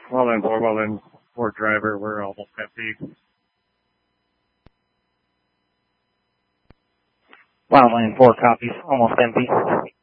Well then, poor driver, we're almost empty. Wildland 4 copies, almost empty.